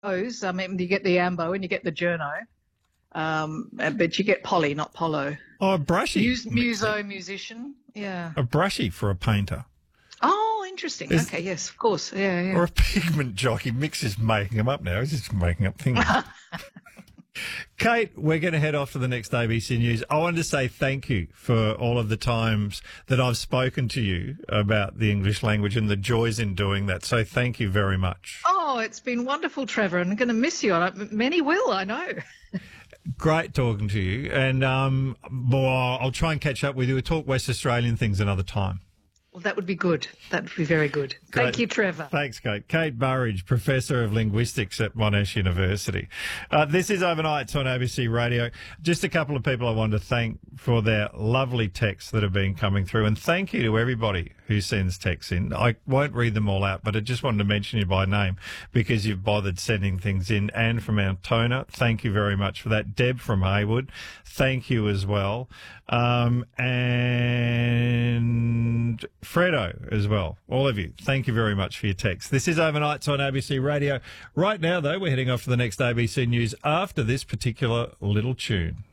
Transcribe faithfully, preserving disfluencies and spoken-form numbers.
O's. I mean, you get the ambo and you get the journo, um, but you get poly, not polo. Oh, a brushy. Mus- muso, musician. Yeah. A brushy for a painter. Oh, interesting. Is- okay, yes, of course. Yeah, yeah. Or a pigment jockey. Mick's just making them up now. He's just making up things. Kate, we're going to head off to the next A B C News. I wanted to say thank you for all of the times that I've spoken to you about the English language and the joys in doing that. So thank you very much. Oh, it's been wonderful, Trevor, and I'm going to miss you. I- Many will, I know. Great talking to you. And um, well, I'll try and catch up with you. We'll talk West Australian things another time. Well, that would be good. That would be very good. Great. Thank you, Trevor. Thanks, Kate. Kate Burridge, Professor of Linguistics at Monash University. Uh, this is Overnights on A B C Radio. Just a couple of people I want to thank for their lovely texts that have been coming through. And thank you to everybody who sends texts in. I won't read them all out, but I just wanted to mention you by name because you've bothered sending things in. Anne from Altona, thank you very much for that. Deb from Haywood, thank you as well. Um, and Fredo as well. All of you, thank you very much for your text. This is Overnights on A B C Radio. Right now, though, we're heading off to the next A B C News after this particular little tune.